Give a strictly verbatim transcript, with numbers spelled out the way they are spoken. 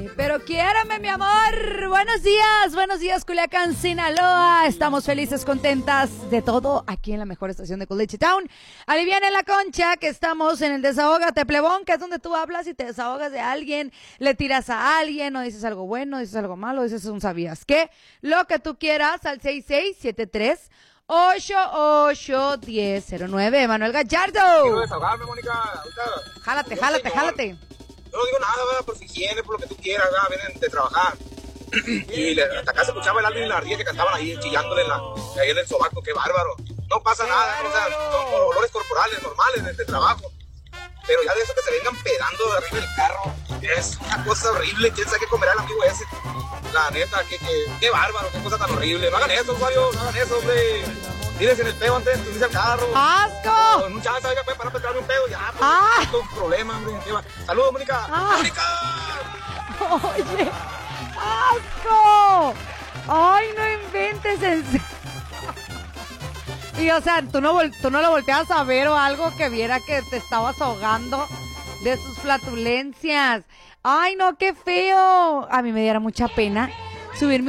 Pero quiérame, mi amor. Buenos días, buenos días, Culiacán, Sinaloa. Estamos felices, contentas de todo aquí en la mejor estación de Culichi Town. Aliviana en la concha, que estamos en el Desahógate Plebón, que es donde tú hablas y te desahogas de alguien, le tiras a alguien, o dices algo bueno, dices algo malo, dices un sabías qué. Lo que tú quieras al seis seis siete tres ocho ocho uno cero cero nueve. Manuel Gallardo. Quiero desahogarme, Mónica. Ahorita, Jálate, no, jálate, señor. jálate. Yo no digo nada, ¿verdad? Por su higiene, por lo que tú quieras, ¿verdad? Vienen de trabajar. Y le, hasta acá se escuchaba el álbum y la ardilla que cantaban ahí, chillándole en la, ahí en el sobaco. ¡Qué bárbaro! No pasa nada, o sea, son olores corporales normales de, de trabajo. Pero ya de eso que se vengan pedando de arriba del carro, es una cosa horrible. ¿Quién sabe qué comerá el amigo ese? La neta, que, que, qué bárbaro, qué cosa tan horrible. No hagan eso, usuario, no hagan eso, hombre. Tírense en el pedo antes de subirse al carro. ¡Asco! O en un chance, oiga, pues, para no pegarme un pedo, ya, pues, ¡Ah! no hay problema, hombre. ¿Qué va? Saludos, Mónica. ¡Ah! ¡Mónica! Oye, asco. Ay, no inventes en serio. Y o sea, ¿tú no, vol- tú no lo volteas a ver o algo que viera que te estabas ahogando de sus flatulencias. Ay, no, qué feo. A mí me diera mucha pena subirme